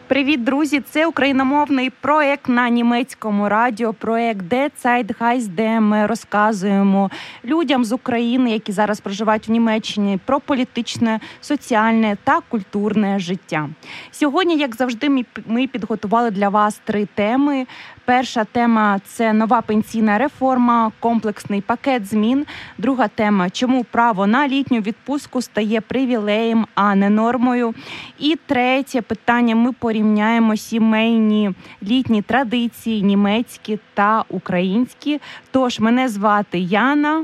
Привіт, друзі! Це україномовний проєкт на німецькому радіо, проєкт «Der Zeitgeist», де ми розказуємо людям з України, які зараз проживають в Німеччині, про політичне, соціальне та культурне життя. Сьогодні, як завжди, ми підготували для вас 3 теми. Перша тема – це нова пенсійна реформа, комплексний пакет змін. Друга тема – чому право на літню відпустку стає привілеєм, а не нормою. І третє питання – ми порівняємо сімейні літні традиції, німецькі та українські. Тож, мене звати Яна.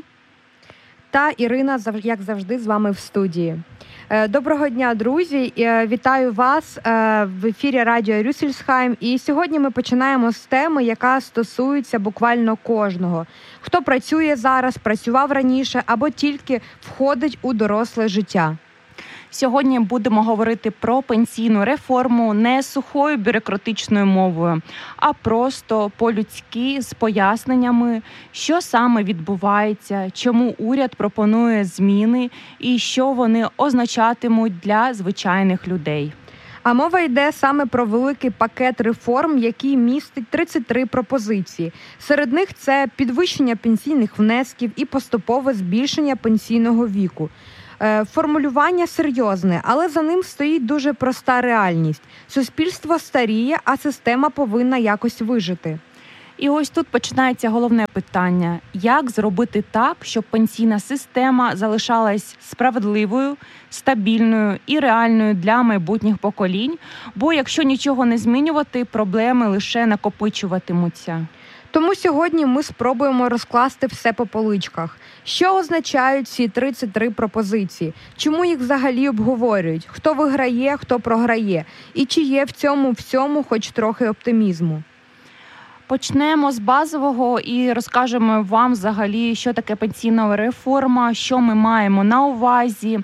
Та Ірина, як завжди, з вами в студії. Доброго дня, друзі! Вітаю вас в ефірі радіо Рюссельсхайм. І сьогодні ми починаємо з теми, яка стосується буквально кожного. Хто працює зараз, працював раніше або тільки входить у доросле життя. Сьогодні будемо говорити про пенсійну реформу не сухою бюрократичною мовою, а просто по-людськи з поясненнями, що саме відбувається, чому уряд пропонує зміни і що вони означатимуть для звичайних людей. А мова йде саме про великий пакет реформ, який містить 33 пропозиції. Серед них це підвищення пенсійних внесків і поступове збільшення пенсійного віку. Формулювання серйозне, але за ним стоїть дуже проста реальність. Суспільство старіє, а система повинна якось вижити. І ось тут починається головне питання. Як зробити так, щоб пенсійна система залишалась справедливою, стабільною і реальною для майбутніх поколінь? Бо якщо нічого не змінювати, проблеми лише накопичуватимуться. Тому сьогодні ми спробуємо розкласти все по поличках. Що означають ці 33 пропозиції? Чому їх взагалі обговорюють? Хто виграє, хто програє? І чи є в цьому всьому хоч трохи оптимізму? Почнемо з базового і розкажемо вам взагалі, що таке пенсійна реформа, що ми маємо на увазі,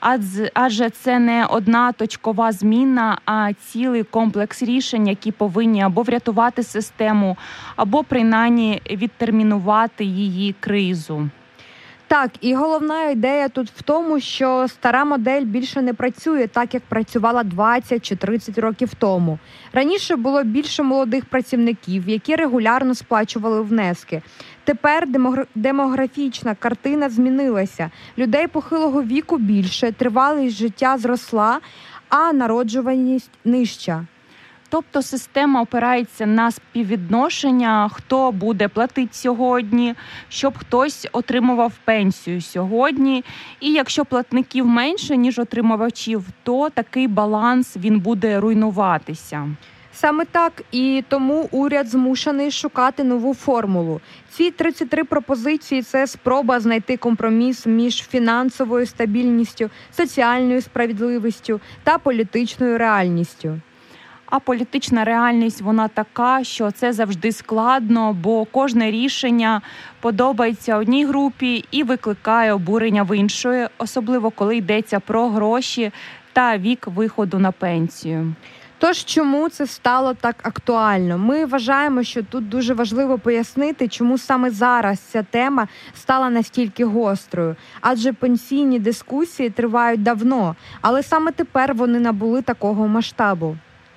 адже це не одна точкова зміна, а цілий комплекс рішень, які повинні або врятувати систему, або принаймні відтермінувати її кризу. Так, і головна ідея тут в тому, що стара модель більше не працює так, як працювала 20 чи 30 років тому. Раніше було більше молодих працівників, які регулярно сплачували внески. Тепер демографічна картина змінилася. Людей похилого віку більше, тривалість життя зросла, а народжуваність нижча. Тобто система опирається на співвідношення, хто буде платити сьогодні, щоб хтось отримував пенсію сьогодні. І якщо платників менше, ніж отримувачів, то такий баланс він буде руйнуватися. Саме так, і тому уряд змушений шукати нову формулу. Ці 33 пропозиції – це спроба знайти компроміс між фінансовою стабільністю, соціальною справедливістю та політичною реальністю. А політична реальність, вона така, що це завжди складно, бо кожне рішення подобається одній групі і викликає обурення в іншої, особливо коли йдеться про гроші та вік виходу на пенсію. Тож, чому це стало так актуально? Ми вважаємо, що тут дуже важливо пояснити, чому саме зараз ця тема стала настільки гострою. Адже пенсійні дискусії тривають давно, але саме тепер вони набули такого масштабу.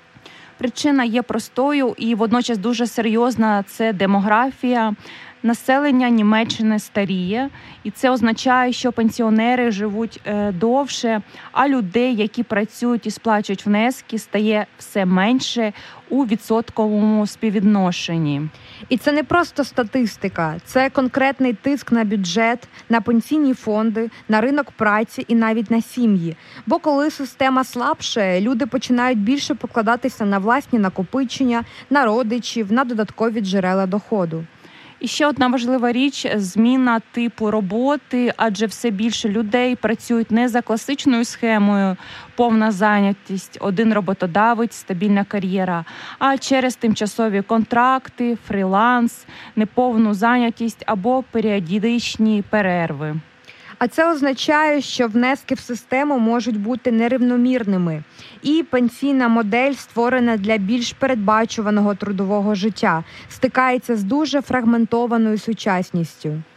Причина є простою і водночас дуже серйозна – це демографія. Населення Німеччини старіє, і це означає, що пенсіонери живуть довше, а людей, які працюють і сплачують внески, стає все менше у відсотковому співвідношенні. І це не просто статистика, це конкретний тиск на бюджет, на пенсійні фонди, на ринок праці і навіть на сім'ї. Бо коли система слабше, люди починають більше покладатися на власні накопичення, на родичів, на додаткові джерела доходу. І ще одна важлива річ – зміна типу роботи, адже все більше людей працюють не за класичною схемою «повна зайнятість, один роботодавець, стабільна кар'єра», а через тимчасові контракти, фріланс, неповну зайнятість або періодичні перерви. А це означає, що внески в систему можуть бути нерівномірними. І пенсійна модель, створена для більш передбачуваного трудового життя, стикається з дуже фрагментованою сучасністю.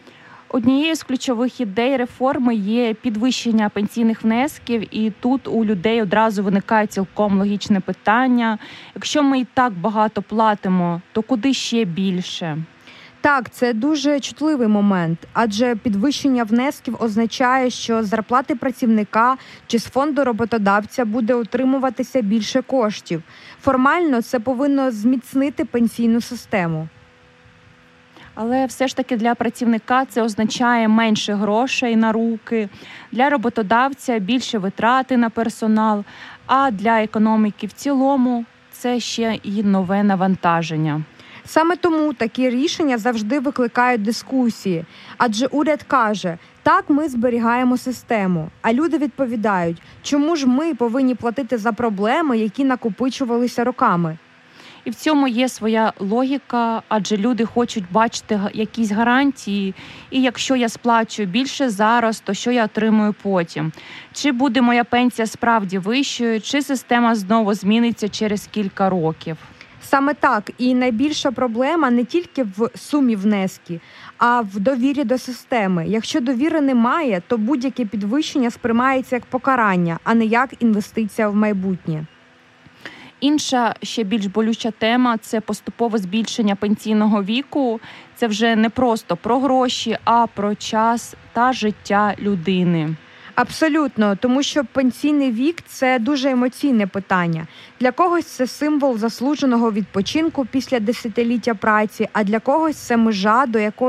Однією з ключових ідей реформи є підвищення пенсійних внесків, і тут у людей одразу виникає цілком логічне питання. Якщо ми і так багато платимо, то куди ще більше? Так, це дуже чутливий момент, адже підвищення внесків означає, що з зарплати працівника чи з фонду роботодавця буде отримуватися більше коштів. Формально це повинно зміцнити пенсійну систему. Але все ж таки для працівника це означає менше грошей на руки, для роботодавця більше витрати на персонал, а для економіки в цілому це ще і нове навантаження. Саме тому такі рішення завжди викликають дискусії, адже уряд каже, так, ми зберігаємо систему, а люди відповідають, чому ж ми повинні платити за проблеми, які накопичувалися роками. І в цьому є своя логіка, адже люди хочуть бачити якісь гарантії, і якщо я сплачую більше зараз, то що я отримую потім? Чи буде моя пенсія справді вищою, чи система знову зміниться через кілька років? Саме так, і найбільша проблема не тільки в сумі внесків, а в довірі до системи. Якщо довіри немає, то будь-яке підвищення сприймається як покарання, а не як інвестиція в майбутнє. Інша, ще більш болюча тема – це поступове збільшення пенсійного віку. Це вже не просто про гроші, а про час та життя людини. Абсолютно, тому що пенсійний вік – це дуже емоційне питання. Для когось це символ заслуженого відпочинку після десятиліття праці, а для когось це межа, до якої